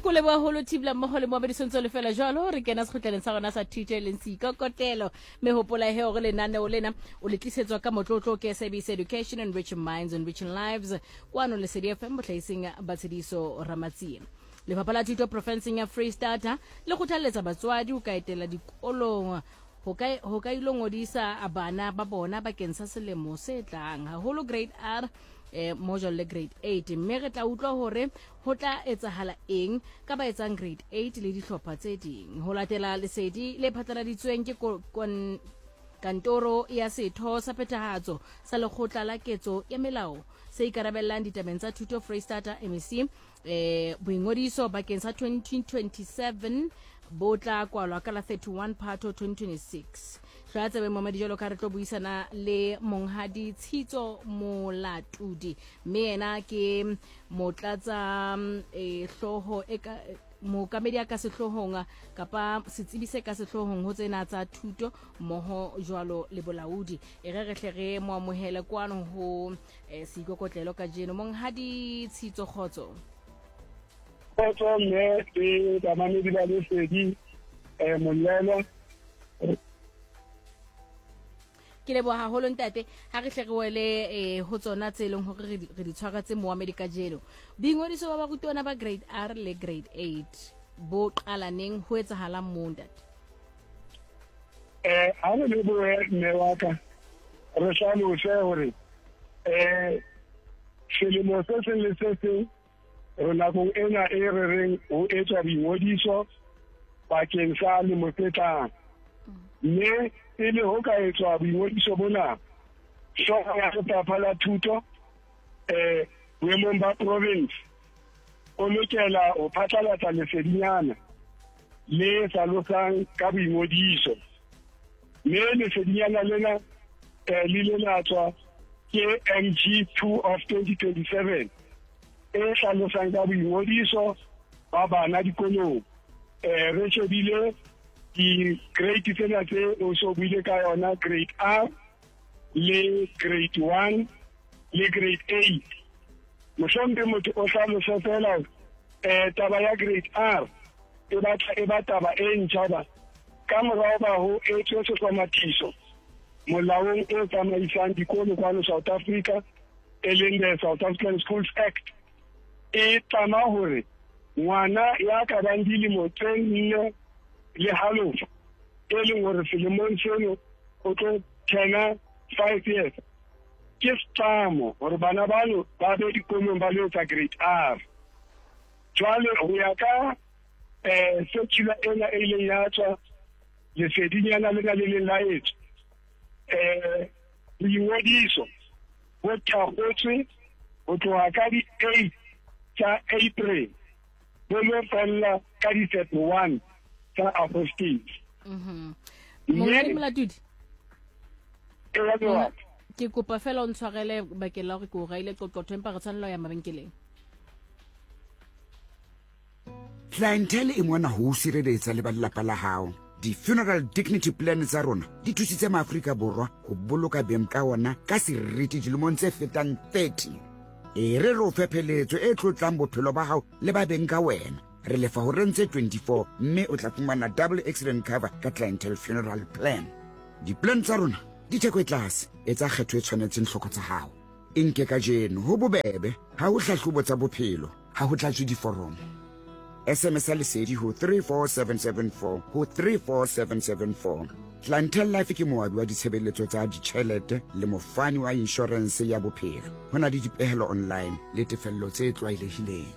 ko le ba holo tibla mo le mo ba disontsho le fela jalo re kena se khotleleng sa rona sa teacher le nsika kokotelo me hopola he gore le nane o lena o le tlisetswa ka motlotlo ke SABC Education, Enriching Minds, Enriching Lives kwano le CDFM botlhaising ba tsediso Ramatsien. Lefapha la Thuto Provinceng ya Free State le kgothaletsa batswadi o ka etela dikolong ho ka ilo ngodisa abana ba bona bakeng sa selemo se tlang haholo grade R module le grade 8 mme re tla utlwa hore ho tla etsahala eng ka ba etsang grade 8 le dihlopha tse ding ho latela lesedi le phatlaladitsweng ke kantoro ya setho sa phethahatso sa lekgotla la ketso ya melao se ikarabellang ditabeng tsa thuto Free State MEC boingodiso bakeng sa 2027 botla kwalwa ka la 31 Phato 2026 tla tsebe mo madijalo ka re tlo buisana le monghadi Tshitso Molatudi mme yena ke motlatsa hloho mokamedi ka sehlohong kapa setsibise ka sehlohong ho tsena tsa thuto moho jwalo le bolaodi re hle mo amohele kwano ho sikokotlelo ka jeno monghadi Tshitso khotso Kgotso mme ke damane ba le sedi molelo ke le bo haholo ntate ha re hle re wele ho tsona tse leng hore re di tshwara tse Mohammed ka jeno bingodiso ba barutwana ba grade R le grade 8 bo qala neng ho etsahala mondat ha re le bo mme wa ka re hlalo se hore selemo se le se re nakong ena re reng ho etsa bingodiso bakeng sa lemo se tlang mme ile ho ka etswa boingodiso bona hloko ya Lefapha la Thuto boemong ba province o lokela ho phatlalatsa lesedinyana le hlalosang ka boingodiso mme lesedinyana lena le latswa ke MG2 of 2027 hlalosang ka boingodiso ba bana dikolong re shebile di grade tsena tse o so buile ka yona grade R le grade 1 le grade 8 mohlombe motho o hlalosa fela taba ya grade R e ba taba e ntjha ka morao ba ho etswe sehlomatiso molaong o tsamaisang dikolo kwano South Africa leng the South African Schools Act e tama hore ngwana ya ka bang dilemo tse 4 le halofo leng hore selemong seno o tlo tena 5 years ke stamo hore bana bano ba be dikolong ba le tsa grade R jwale ho ya ka circular ena e leng ya tswa lesedinyana le le laetso boingodiso bo thakgotswe ho tloha ka di 8 tsa April bo lo fella ka di 31 tsa August Monghadi Molatudi ke kopa fela o ntshwarele bakela hore ke o raile qoqotho empa re tshwanela ya mabenkeleng clientele e mona ho sireletsa le ba lelapa la hao di-funeral dignity plan tsa rona di thusitse maAfrika Borwa ho boloka beng ka ona ka seriti dilemong tse fetang 30 re re o fepheletso e tlotlang bophelo ba hao le ba beng ka wena re lefa ho rentse 24 mme o tla fumana double accident cover ka clientele funeral plan di-plan tsa rona di theko e tlase etsa kgetho e tshwanetseng hloko tsa hao nke ka jeno ho bobebe ha ho hlahlobo tsa bophelo ha ho tlatswe diforomo SMS lesedi ho 34774 ho 34774 Clientele Life ke moabi wa ditshebeletso tsa ditjhelete le mofani wa insurance ya bophelo hona le dipehelo online le tefello tse tlwaelehileng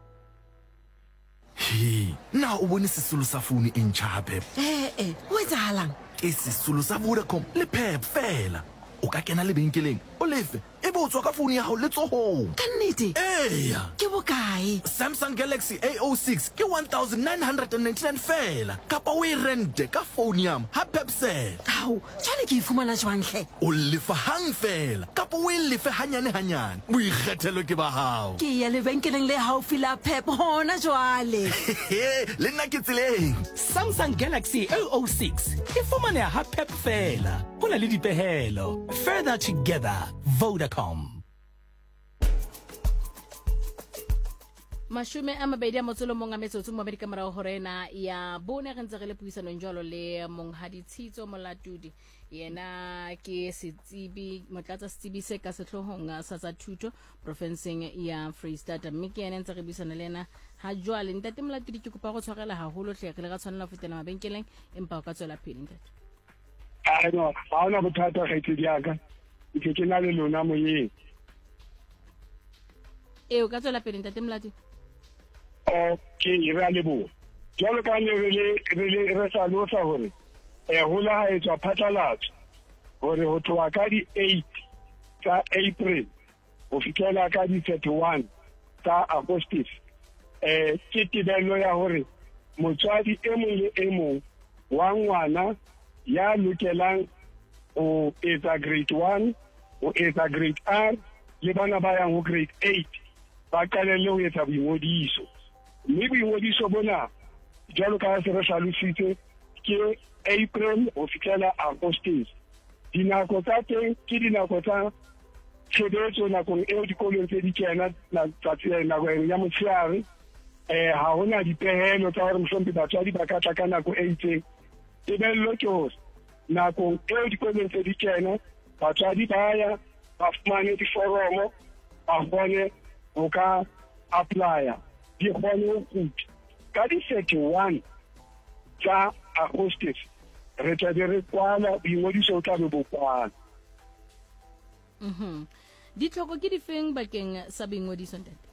na o bone sesolo sa phone e ntjha hape o etsahalang ke sesolo sa Vodacom le Pep fela o ka kena lebenkeleng o lefe e bo tswa ka phone ya hao le tsohong ka nnete eya ke bokae Samsung Galaxy A06 ke 1999 fela kapa o e rente ka phone yam ha Pepsel au jwale ke ifumana jwang hle o lefa hang fela kapa o e lefe hanyane boikgethelo ke ba hao ke ya lebenkeleng le haufi la Pep hona jwale le nna ke tseleng Samsung Galaxy A06 e fumana ha Pep fela hona le dipehelo further together Vodacom mashume a mabedi a motsolo mong a metsotso mo Amerika morago gore ena ya bone re ntse re le puisanong jalo le monghadi Tshitso Molatodi yena ke setsebi motlatsa setsebi se ka setlhogong sa tsa thuto profenseng ya Free State mme ke ene ntse re buisana le ena ha jwale ntate Molatodi ke kopa go tshwarela haholo hle re le ga tshwanela go fetela mabenkeleng empa o ka tswela pele ntate no ha ona bothata ga itse diaka ke na le lona mo yeng o ka tswela pele ntate Molatodi okay re a lebo jalo ka ne re sa losa hore ho la ha etswa phatlalatso hore ho tloa ka di 8 tsa April ho fitela ka di 31 tsa Augustus ke tibelo ya hore motswadi e mong le e mong wa ngwana ya lokelang o etsa grade 1 o etsa grade R le bana ba yang ho grade 8 ba qalelle ho etsa boingodiso mme boingodiso bona jalo ka se re hlalositse ke April ho fitela Augustus dinako tsa teng ke dinako tsa tshebetso nakong eo dikolong tse di kena nakong ya motshehare ha hona dipehelo tsa hore mohlompe batswadi ba ka tla ka nako e itseng tebello ke hore nakong eo dikolong tse di kena batswadi ba ya ba fumane diforomo ba kgone ho ka applya di kgone ho kutla ka di 31 tsa Augustus re tla re kwala boingodiso o tla be bo kwala ditlhoko ke di feng bakeng sa boingodiso ntate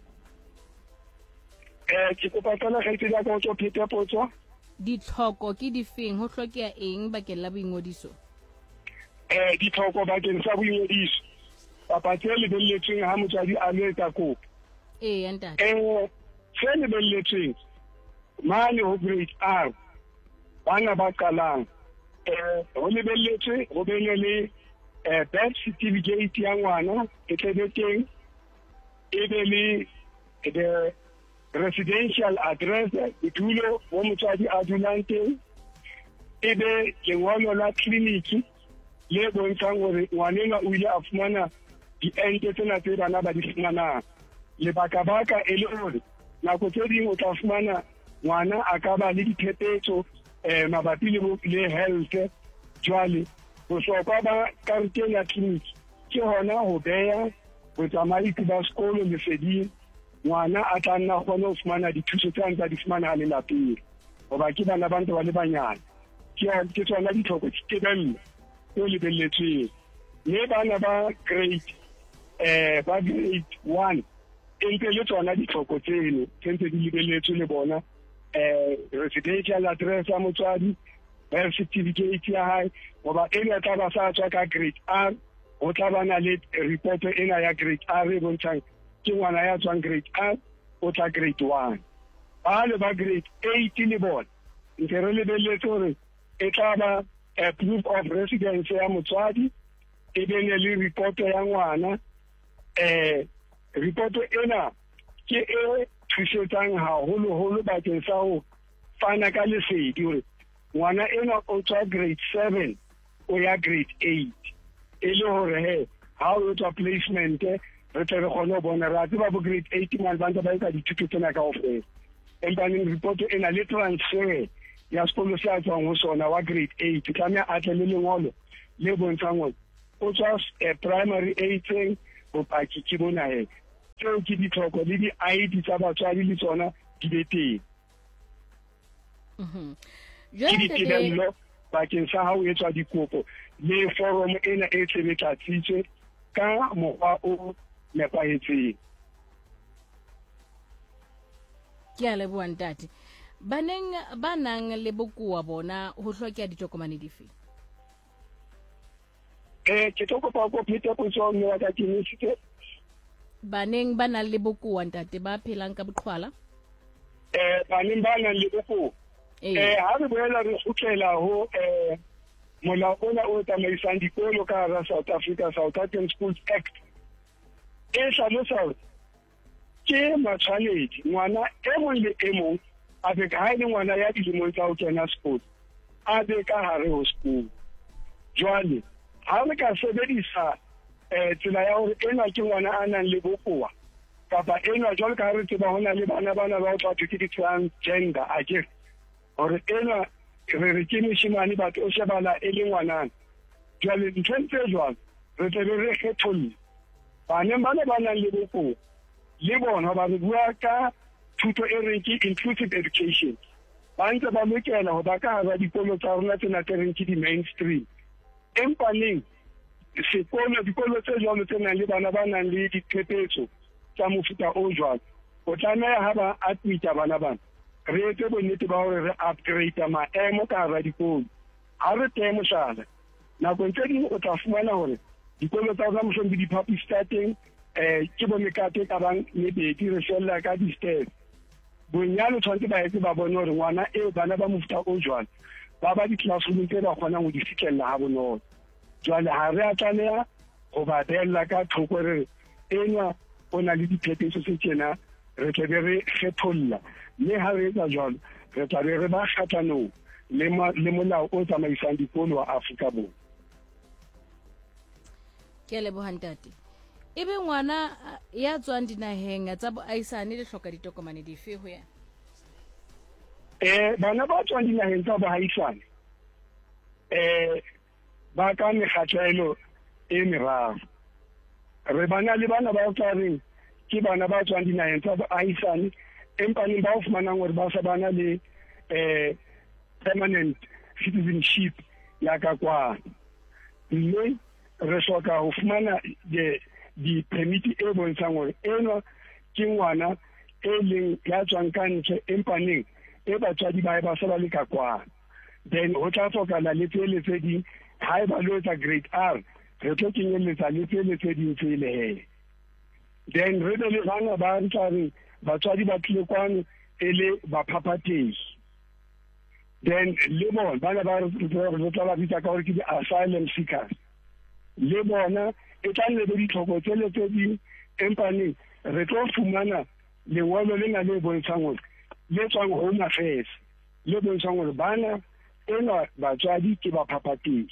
ke kopa kana ga itse ka go pheta potso ditlhoko ke di feng ho hlokea eng bakeng la boingodiso ditlhoko bakeng sa boingodiso papa tse lebelletsweng ha motswadi a le ka kopo ntate se lebelletsweng mane ho grade R bana ba qalang ho lebelletswe ho bene le birth certificate ya ngwana e tlebe teng e be le the residential address bodulo mo motswadi a dulang teng e be lengolo la kliniki le bontshang hore ngwanenwa o ile a fumana diente tsena tse bana ba di fumanang lebaka-baka e le hore nako tse ding o tla fumana ngwana a ka ba le diphephetso mabapi le health jwale bohlokwa ba karete ya kliniki ke hona ho beya botsamaisi ba sekolo leseding ngwana a tla nna kgone ho fumana dithuso tse ntse di fumana le lapeng hoba ke bana ba ntse ba le banyane ke tsona ditlhoko tebello e lebelletsweng mme bana ba grade 1 ente le tsona ditlhoko tseno tse ntse di lebelletswe le bona residential address ya motswadi birth certificate ya hae goba ena tla ba sa tswa ka grade R o tla bana le report ena ya grade R e bontshang ke ngwana ya tswang grade R o tla grade 1 ba le ba grade 8 le bona ntse re lebelletse hore e tla ba proof of residence ya motswadi e bene le report ya ngwana report ena ke e thusetsang haholo bakeng sa ho fana ka lesedi hore ngwana ena o tswa grade 7 o ya grade 8 e le hore ha o tswa placement re tle re kgone ho bona ra tseba bo grade 8 man ba ntse ba etsa dithuto tsena kaofela empa neng report ena le transfer ya sekolo se a tswang ho sona wa grade 8 tlameha a tle le lengolo le bontshang hore o tswa primary 8 bopaki ke bona tseo ke ditlhoko le di-ID tsa batswadi le tsona di be teng ke ditebello bakeng sa ha o etswa dikopo le foromo ena e tshebetlatsitswe ka mokgwa o nepahetseng ke a leboha ntate baneng ba nang le bokoa bona ho hlokea ditokomane dife ke tlo kopa go pheta potso mme wa ka ke nnete baneng ba nang le bokoa ntate ba phelang ka boqhwala baneng ba nang le bokoa ha re boela re kgutlela ho molao ona o tsamaisang dikolo ka hara South Africa South African Schools Act e hlalosa ke matshwanedi ngwana e mong le e mong a be ka le ngwana ya dilemong tsa ho kena sekolo a be ka hare ho sekolo jwale ha re ka sebedisa tsela ya hore ena ke ngwana a nang le bokoa kapa enwa jwalo ka re tseba hona le bana ba tswa ke di-transgender a ke gore enwa re ke moshemane batho o shebana e le ngwanana jwale ntho tse jwalo re tle re kgetholle baneng bana ba nang le bokgoni le bona ba re bua ka thuto e reng ke inclusive education ba ntse ba lokela ho ba ka hara dikolo tsa rona tsena tse reng ke di-mainstream empa neng dikolo tse jwalo tse nang le bana ba nang le diphephetso tsa mofuta o jwalo o tlameha ha ba admita bana bana re etse bonnete ba hore re upgrade maemo ka hara dikolo ha re tee mohlala nakong tse ding o tla fumana hore dikolo tsa rona mohlomong diphapusi tsa teng ke bomekate ka bang mebedi re shella ka di-stairs bonyane tshwanetse ba etse ba bone hore ngwana eo bana ba mofuta o jwalo ba ba di-classroom tse ba kgonang ho di fitlhella ha bonolo jwale ha re a tlameha go ba beella ka thoko re enwa o na le diphephetso tse tjena re tle be re kgetholla mme ha re etsa jwalo re tla be re ba kgathanong le molao o tsamaisang dikolo wa Afrika Borwa. Ke a leboha ntate. Ebe ngwana ya tswang dinaheng tsa boaisane le hloka ditokomane dife ho yena? Bana ba tswang dinaheng tsa boaisane ba ka mekgatlelo e meraro. Re bana le bana ba tswareng ke bana ba tswang dinaheng tsa boaisane empa neng ba o fumanang hore ba sa bana le permanent citizenship ya ka kwana. Mme re hloka ho fumana di-permit e bontshang hore enwa ke ngwana e leng ya tswang ka ntle empa neng e batswadi ba ba sa ba le ka kwana. Then ho tla tlhokana le tse ding ha e ba lo etsa grade R re tlo kenyeletsa le tse ding tse le then re be le bana ba ntshare batswadi ba tlile kwano e le baphapatehi then le bona bana ba re tla ba bitsa ka hore ke di-asylum seekers le bona e tla nne le ditlhoko tse ding empa neng re tlo fumana lengolo le na le bontshang hore le tswang Home Affairs le bontshang hore bana enwa batswadi ke baphapatehi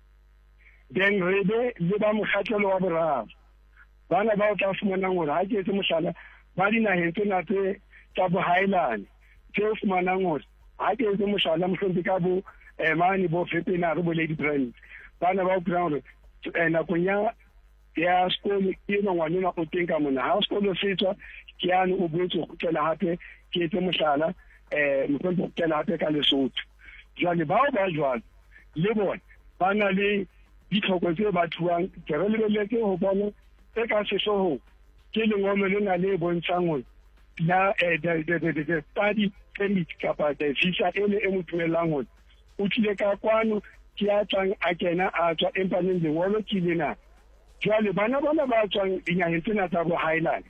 then re be le ba mokgatlelo wa boraro bana ba o tla fumanang hore ha ke etse mohlala ba dinaheng tsena tsa bohaelane tse o fumanang hore ha ke etse mohlala mohlompe ka bo mane bo Fepena re bo Lady Brand bana ba o phelang hore nakong ya sekolo ke ngwanena o teng ka mona ha sekolo se tswa ke yana o boetse go kutlela hape ke etse mohlala mohlompe go kutlela hape ka Lesotho jwale bao ba jwalo le bona ba na le ditlhoko tse ba thuang ke re lebeletse ho bona e ka sehlohong ke lengolo le na le bontshang hore la the study permit kapa the visa e mo tumellang hore o tlile ka kwano ke a tswang a kena a tswa empa neng lengolo ke lena jwale bana bona ba tswang dinaheng tsena tsa bo Highland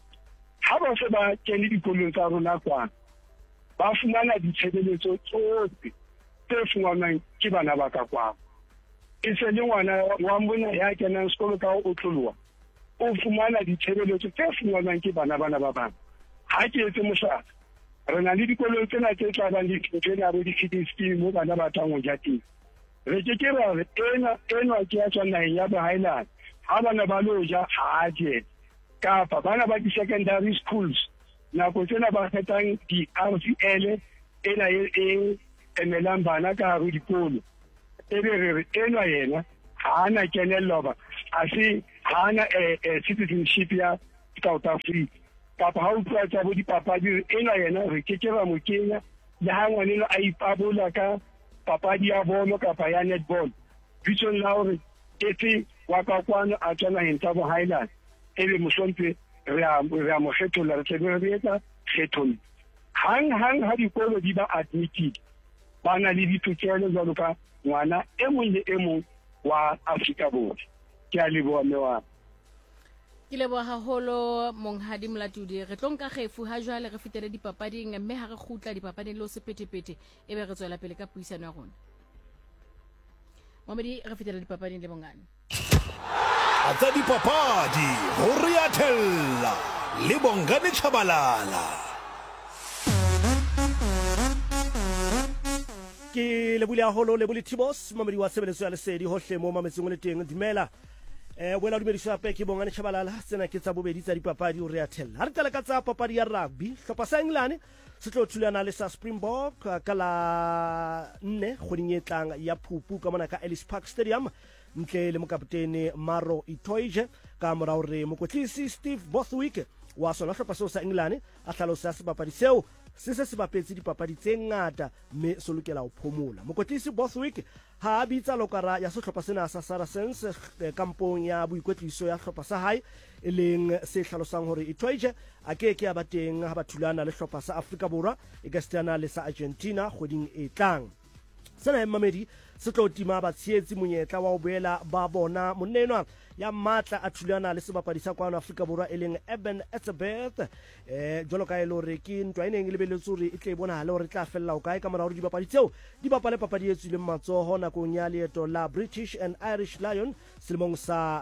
ha ba se ba kene dikolong tsa rona kwano ba fumana ditshebeletso tsohle tse fumanwang ke bana ba ka kwano e se le ngwana wa mona ya kenang sekolo ka o tloloha o fumana ditshebeletso tse fumanwang ke bana ba bang ha ke etse mohlala re na le dikolong tsena tse tla bang dithuto bo di-feeding scheme mo bana ba tlang ho ja teng re ke ra re enwa ke ya tswang naheng ya bohaelane ha bana ba lo ja ha je kapa bana ba di-secondary schools nako tsena ba kgethang di-RCL ena e emelang bana ka hare dikolo e be re enwa yena ha ana kenello ba a se ha ana citizenship ya South Africa kapa ha o tla tsa bo dipapadi enwa yena re ke ra mo kenya le ha ngwanelo a ipabola ka papadi ya bolo kapa ya netball bitson la hore etse wa ka kwana a tsana hentsa bo Highland e be mohlompe re a mo kgetholla re tle re etsa kgethollo hang ha dikolo di ba admitted ba na le ditokelo jwalo ka ngwana e mong le e mong wa Afrika Borwa ke a leboha mewa ke leboha haholo monghadi Molatodi re tlonka kgefu ha jwale re fitele dipapading mme ha re khutla dipapading le o sepetepete e be re tswela pele ka puisano ya rona Momedi re fitele dipapading le bongane atsa dipapadi ho riathella le Bongane Tshabalala ke le bule haholo le bule Thibos mamedi wa sebeletso ya lesedi hohle mo mametseng le teng dimela wela dumediso ape ke Bongane Tshabalala tsena ke tsa bobedi tsa dipapadi o re a thella. Ha re tla ka tsa papadi ya rugby, hlopha sa England se tlo thulana le sa Springbok ka la 4 kgweding e tlang ya Phupu ka mona ka Ellis Park Stadium ntle le mokaptene Maro Itoje ka mora hore mokotlisi Steve Bothwick wa sona hlopha seo sa England a hlalosa sebapadi seo se bapetse dipapadi tse ngata mme se lokela ho phomola. Mokotlisi Bothwick ha a bitsa lokara ya sehlopha sena sa Saracens kampong ya boikwetliso ya hlopha sa hae e leng se hlalosang hore Itoje a ke a ba teng ha ba thulana le hlopha sa Afrika Borwa e ka stana le sa Argentina kgweding e tlang. Sena Mamedi se tlo tima ba tshietsi monyetla wa ho boela ba bona monenwa ya matla a thulana le sebapadi sa kwano Afrika Borwa e leng Eben Etzebeth jolo ka elore ke ntwa ene e lebeletse hore e tle bona hale hore tla fella o kae ka mora hore dipapadi tseo di bapale papadi e tswileng matsoho nakong ya leeto la British and Irish Lion selemong sa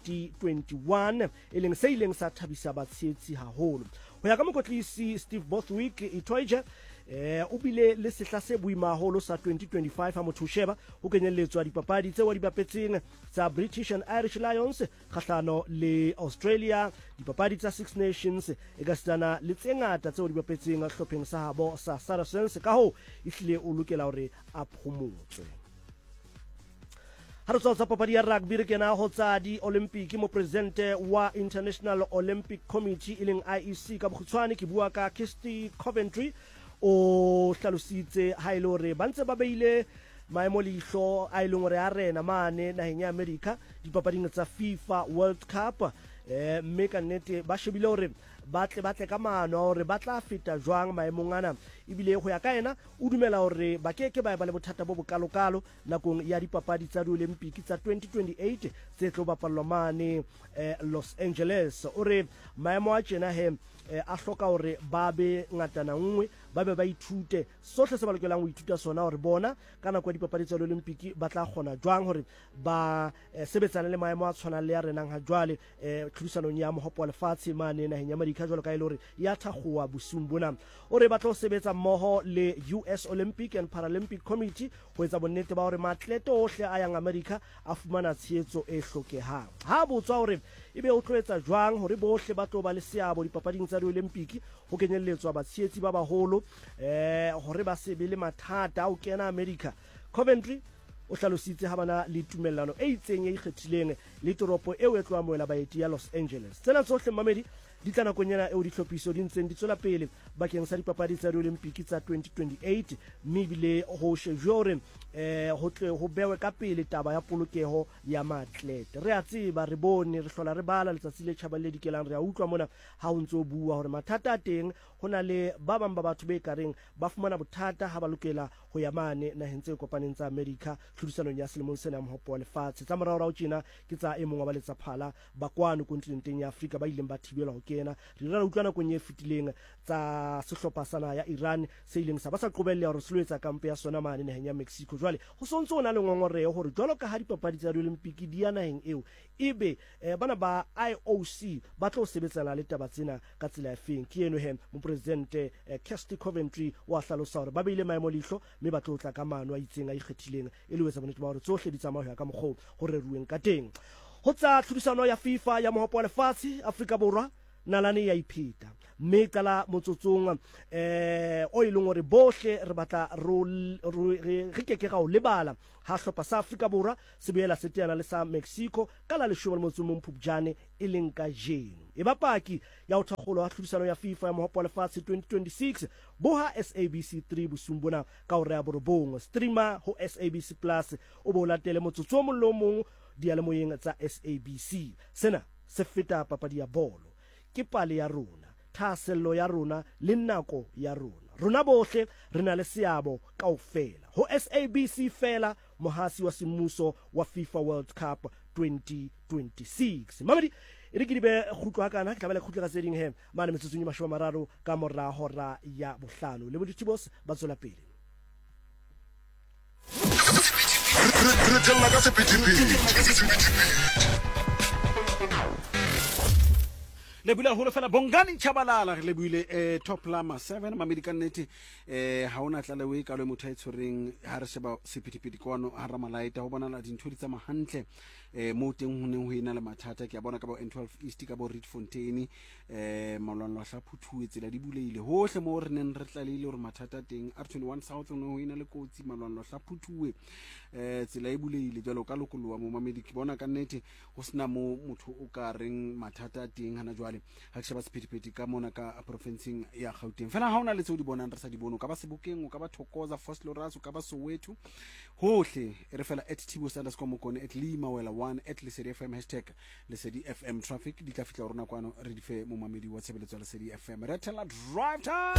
2021 e leng se ileng sa thabisa ba tshietsi haholo. Ho ya ka mokotlisi Steve Bothwick Itoje o bile le sehla se boima haholo sa 2025 ha motho sheba ho kenyelletswa dipapadi tseo di bapetseng tsa British and Irish Lions kgahlano le Australia, dipapadi tsa Six Nations e ka stana le tse ngata tseo di bapetseng hlopheng sa habo sa Saracens ka ho ihlile o lokela hore a phomotswe. Ha re tswa papadi ya rugby re kena ho tsa di Olympic mo presidente wa International Olympic Committee e leng IEC ka bokgutshwane ke bua ka Kirsty Coventry o hlalositse ha ile hore ba ntse ba beile maemo leihlo a ile hore a rena mane naheng ya America dipapading tsa FIFA World Cup mme ka nnete ba shebile hore batle ka maano hore ba tla feta jwang maemong ana ebile go ya ka ena o dumela hore ba keke ba le bothata bo bokalokalo nakong ya dipapadi tsa di-Olympic tsa 2028 tse tlo bapallwa mane Los Angeles ore maemo a tjena a hloka hore ba be ngatana nngwe ba be ba ithute sohle se ba lokelang ho ithuta sona hore bona ka nako ya dipapadi tsa Olympic ba tla kgona jwang hore ba sebetsana le maemo a tshwanang le ya renang ha jwale tlhodisanong ya mohopo wa lefatshe mane naheng ya America jwalo ka ile hore ya thakgowa bosung bona ore ba tlo sebetsa mmoho le US Olympic and Paralympic Committee ho etsa bonnete ba hore maatlete ohle a yang America a fumana tshehetso e hlokehang ha botswa hore ebe o tloetsa jwang hore bohle ba tlo ba le seabo dipapading tsa di-Olympic ho kenyelletswa batshehetsi ba baholo hore ba se be le mathata o kena America. Coventry o hlalositse ha bana le tumellano e itseng e ikgethileng le toropo eo e tloa moela baeti ya Los Angeles. Tsena tsohle Mamedi di tla nakong yana eo ditlhophiso di ntseng di tswela pele bakeng sa dipapadi tsa di-Olympic tsa 2028 mme bile ho shejore ho tle ho bewe ka pele taba ya polokeho ya maatlete. Re a tseba re bone re hlola re bala letsatsi le tjhabale dikelang re a utlwa mona ha o ntse o bua hore mathata a teng hona le ba bang ba batho be kareng ba fumana bothata ha ba lokela ho ya mane naheng tse kopaneng tsa America tlhodisanong ya selemong sena ya mohopo wa lefatshe tsa morao tjena ke tsa e mong wa baletsa phala ba kwano kontinenteng ya Afrika ba ileng ba thibelwa ho kena re ra utlwana nakong e fetileng tsa sehlopha sana ya Iran se ileng sa ba sa qobella hore se lo etsa kampe ya sona mane naheng ya Mexico jwale ho sontse ona le ngongoreo hore jwalo ka ha dipapadi tsa di-Olympic di ya naheng eo ebe bana ba IOC ba tlo sebetsana le taba tsena ka tsela efeng ke eno mopresidente Kirsty Coventry wa hlalosa hore ba beile maemo leihlo mme ba tlo tla ka maano a itseng a ikgethileng e le wetsa bonnete ba hore tsohle di tsamaya ka mokgwa hore rueng ka teng ho tsa tlhodisano ya FIFA ya mohopo wa lefatshe Afrika Borwa nalane ya ipheta mme qala motsotsong o ileng hore bohle re batla re keke ga o lebala ha hlopha sa Afrika Borwa se boela se teana le sa Mexico ka la 10 Phupjane e leng ka jeno e bapaki ya ho thakgolo ha tlhodisano ya FIFA ya mohopo wa lefatshe 2026 boha SABC 3 bosumbona ka hore ya borobong streamer ho SABC Plus o bo latele motsotso o mong dialemoyeng tsa SABC sena se feta papadi ya bolo ke pale ya rona thasello ya rona le nako ya rona bohle re na le seabo kaofela ho SABC fela mohasi wa semmuso wa FIFA World Cup 2026 Mamedi re ke dibe khutlo hakana ke tlabela khutlo ka seding mane metsotsong ya 30 ka mora hora ya bohlano le boditibos ba tsola pele re tella ka sepitipiti le bula holo fela Bongane Tshabalala le buile top lama 7 Mamedi ka nnete ha ona tla le we ka le motho a itshoreng ha re sheba sepitipiti kwano ha Ramalaita ho bona la dintho di tsa mahantle mo teng ho neng ho ena le mathata ke a bona ka bo N12 East ka bo Rietfontein malwanlo hla phuthuwe tsela di buleile hohle mo re neng re tlalile hore mathata teng R21 South no ho ena le kotsi malwanlo hla phuthuwe tsela e buleile jalo ka lokoloa mo mamedi ke bona ka nnete ho sena mo motho o ka reng mathata teng hana jwale ha ke sheba sephethephethe ka mona ka provinceng ya Gauteng fela ha ona le tseo di bonang re sa di bone ka ba Sebokeng o ka ba Thokoza Vosloorus o ka ba Soweto hohle re fela @tibos_mokone @limawela1 @lesedi FM #lesedi FM traffic di tla fitla rona kwano re di fe mo mamedi wa tshebeletso ya Lesedi FM re tela drive time